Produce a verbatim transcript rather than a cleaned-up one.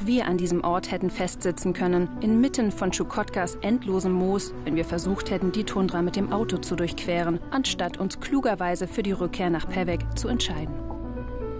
Auch wir an diesem Ort hätten festsitzen können, inmitten von Tschukotkas endlosem Moos, wenn wir versucht hätten, die Tundra mit dem Auto zu durchqueren, anstatt uns klugerweise für die Rückkehr nach Pevek zu entscheiden.